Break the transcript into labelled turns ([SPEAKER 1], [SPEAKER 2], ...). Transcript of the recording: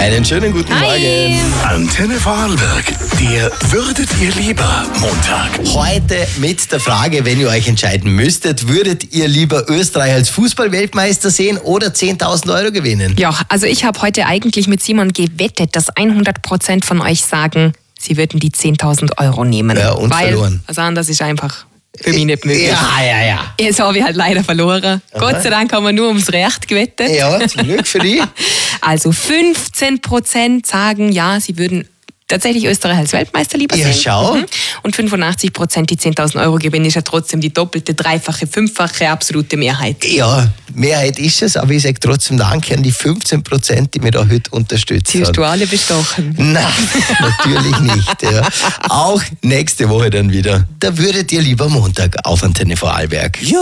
[SPEAKER 1] Einen schönen guten Morgen.
[SPEAKER 2] Antenne Vorarlberg, der Würdet ihr lieber Montag.
[SPEAKER 1] Heute mit der Frage, wenn ihr euch entscheiden müsstet, würdet ihr lieber Österreich als Fußball-Weltmeister sehen oder 10.000 Euro gewinnen?
[SPEAKER 3] Ja, also ich habe heute eigentlich mit Simon gewettet, dass 100% von euch sagen, sie würden die 10.000 Euro nehmen.
[SPEAKER 1] Ja, und
[SPEAKER 3] weil
[SPEAKER 1] verloren.
[SPEAKER 3] was anderes ist einfach für mich nicht möglich.
[SPEAKER 1] Ja.
[SPEAKER 3] Jetzt habe ich halt leider verloren. Gott sei Dank haben wir nur ums Recht gewettet.
[SPEAKER 1] Ja, zum Glück für dich.
[SPEAKER 3] Also 15% sagen, ja, sie würden tatsächlich Österreich als Weltmeister lieber
[SPEAKER 1] Ja,
[SPEAKER 3] sehen.
[SPEAKER 1] schau.
[SPEAKER 3] Und 85% die 10.000 Euro gewinnen, ist ja trotzdem die doppelte, dreifache, fünffache absolute Mehrheit.
[SPEAKER 1] Ja, Mehrheit ist es, aber ich sage trotzdem Danke an die 15%, die mir da heute unterstützt
[SPEAKER 3] Sie hast
[SPEAKER 1] haben.
[SPEAKER 3] du alle bestochen.
[SPEAKER 1] Nein, natürlich nicht. Ja. Auch nächste Woche dann wieder. Da würdet ihr lieber Montag auf Antenne Vorarlberg.